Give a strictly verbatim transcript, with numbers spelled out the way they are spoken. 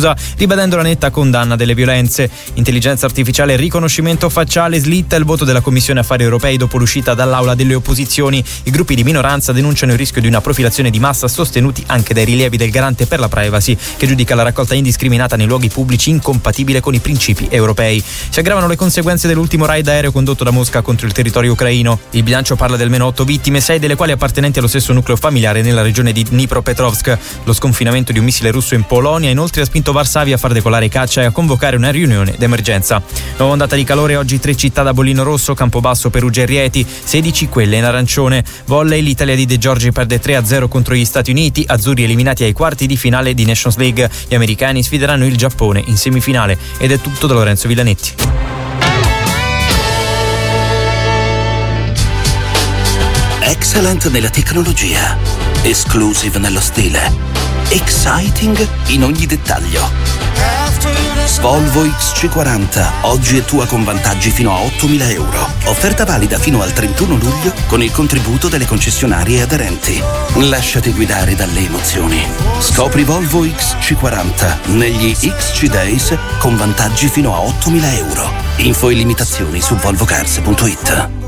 scusa, ribadendo la netta condanna delle violenze. Intelligenza artificiale e riconoscimento facciale, slitta il voto della Commissione Affari Europei dopo l'uscita dall'aula delle opposizioni. I gruppi di minoranza denunciano il rischio di una profilazione di massa sostenuti anche dai rilievi del garante per la privacy, che giudica la raccolta indiscriminata nei luoghi pubblici incompatibile con i principi europei. Si aggravano le conseguenze dell'ultimo raid aereo condotto da Mosca contro il territorio ucraino. Il bilancio parla del meno otto vittime, sei delle quali appartenenti allo stesso nucleo familiare nella regione di Dnipropetrovsk. Lo sconfinamento di un missile russo in Polonia inoltre ha spinto Varsavia a far decollare i caccia e a convocare una riunione d'emergenza. Nuova ondata di calore, oggi tre città da bollino rosso, Campobasso, Perugia e Rieti, sedici quelle in arancione. Volley, l'Italia di De Giorgi perde tre a zero contro gli Stati Uniti, azzurri eliminati ai quarti di finale di Nations League. Gli americani sfideranno il Giappone in semifinale. Ed è tutto da Lorenzo Villanetti. Excellent nella tecnologia, exclusive nello stile, exciting in ogni dettaglio. Volvo X C quaranta, oggi è tua con vantaggi fino a ottomila euro. Offerta valida fino al trentuno luglio con il contributo delle concessionarie aderenti. Lasciati guidare dalle emozioni. Scopri Volvo X C quaranta negli X C Days con vantaggi fino a ottomila euro. Info e limitazioni su volvocars punto it.